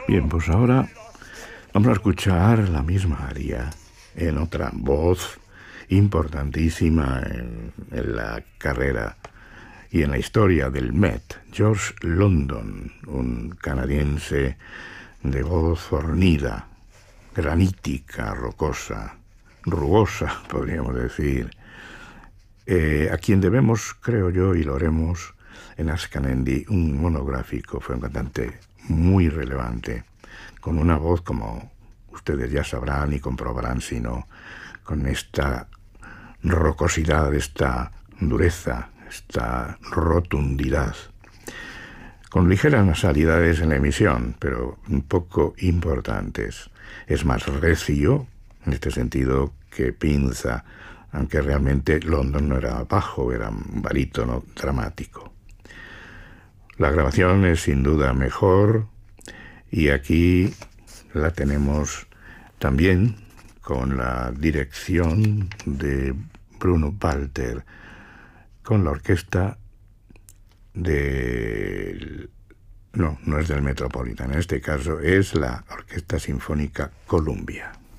Bien, pues ahora vamos a escuchar la misma aria en otra voz importantísima en la carrera y en la historia del Met, George London, un canadiense de voz fornida, granítica, rocosa, rugosa, podríamos decir, a quien debemos, creo yo, y lo haremos en Ascanendi, un monográfico. Fue un cantante muy relevante, con una voz, como ustedes ya sabrán y comprobarán, sino con esta rocosidad, esta dureza, esta rotundidad, con ligeras nasalidades en la emisión, pero un poco importantes. Es más recio, en este sentido, que Pinza, aunque realmente London no era bajo, era un barítono dramático. La grabación es sin duda mejor, y aquí la tenemos también con la dirección de Bruno Walter, con la orquesta de... No es del Metropolitan, en este caso es la Orquesta Sinfónica Columbia.